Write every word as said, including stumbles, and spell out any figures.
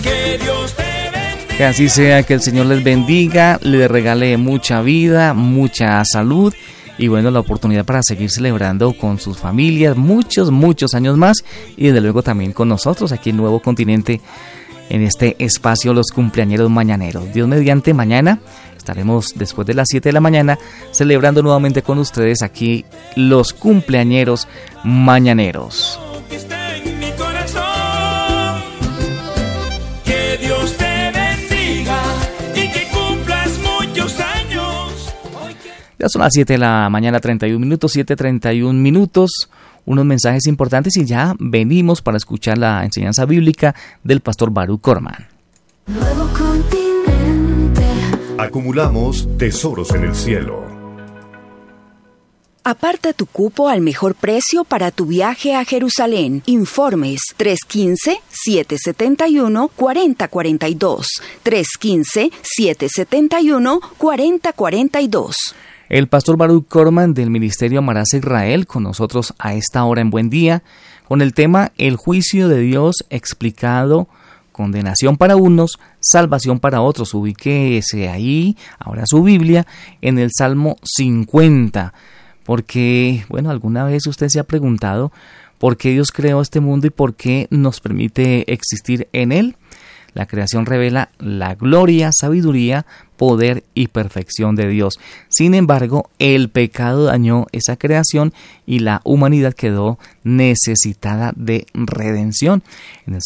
Que Dios te bendiga. Que así sea, que el Señor les bendiga, les regale mucha vida, mucha salud y bueno, la oportunidad para seguir celebrando con sus familias muchos, muchos años más y desde luego también con nosotros aquí en Nuevo Continente en este espacio Los Cumpleañeros Mañaneros. Dios mediante, mañana estaremos después de las siete de la mañana celebrando nuevamente con ustedes aquí Los Cumpleañeros Mañaneros. Que está en mi corazón. Que Dios te bendiga y que cumplas muchos años. Ya son las siete de la mañana, treinta y un minutos, siete treinta y un minutos, unos mensajes importantes y ya venimos para escuchar la enseñanza bíblica del pastor Baruch Corman. Nuevo Continente. Acumulamos tesoros en el cielo. Aparta tu cupo al mejor precio para tu viaje a Jerusalén. Informes tres uno cinco, siete siete uno, cuatro cero cuatro dos. tres uno cinco, siete siete uno, cuatro cero cuatro dos. El pastor Baruch Corman del Ministerio Amarás a Israel con nosotros a esta hora en Buen Día con el tema El juicio de Dios explicado, condenación para unos, salvación para otros. Ubíquese ahí, ahora su Biblia, en el Salmo cincuenta. Porque, bueno, alguna vez usted se ha preguntado por qué Dios creó este mundo y por qué nos permite existir en él. La creación revela la gloria, sabiduría, poder y perfección de Dios. Sin embargo, el pecado dañó esa creación y la humanidad quedó necesitada de redención. En el